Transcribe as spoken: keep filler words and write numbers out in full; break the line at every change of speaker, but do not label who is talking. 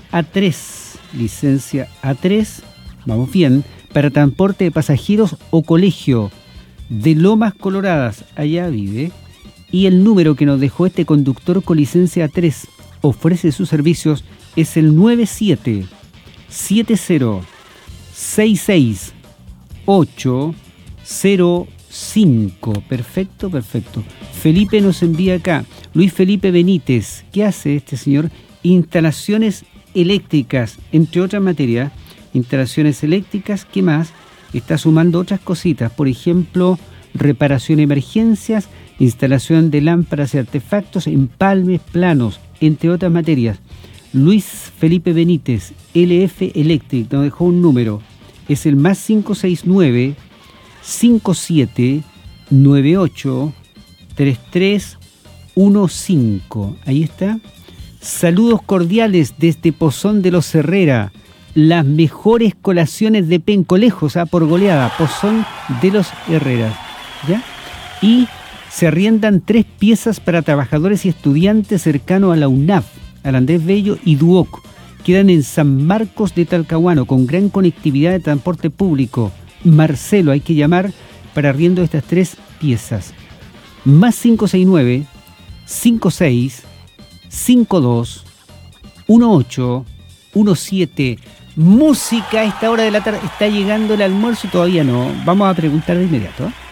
A tres, licencia A tres, vamos bien, para transporte de pasajeros o colegio de Lomas Coloradas, allá vive, y el número que nos dejó este conductor con licencia A tres ofrece sus servicios es el nueve siete siete cero seis seis ocho cero cinco. Perfecto, perfecto. Felipe nos envía acá, Luis Felipe Benítez, ¿qué hace este señor? Instalaciones eléctricas, entre otras materias, instalaciones eléctricas, ¿qué más? Está sumando otras cositas, por ejemplo, reparación de emergencias, instalación de lámparas y artefactos, empalmes, planos, entre otras materias. Luis Felipe Benítez, L F Electric, nos dejó un número, es el más cinco seis nueve cinco siete nueve ocho tres tres uno cinco. Ahí está. Saludos cordiales desde Pozón de los Herrera. Las mejores colaciones de Penco, lejos, ¿ah? Por goleada. Pozón de los Herreras. ¿Ya? Y se arriendan tres piezas para trabajadores y estudiantes cercanos a la U N A F, al Andrés Bello y Duoc. Quedan en San Marcos de Talcahuano, con gran conectividad de transporte público. Marcelo, hay que llamar para arriendo de estas tres piezas. Más cinco seis nueve cinco seis cinco dos uno ocho uno siete. Música a esta hora de la tarde. ¿Está llegando el almuerzo? Todavía no. Vamos a preguntar de inmediato, ¿eh?